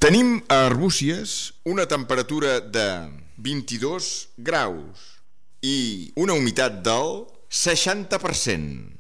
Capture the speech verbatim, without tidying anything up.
Tenim a Arbúcies una temperatura de vint-i-dos graus i una humitat del seixanta per cent.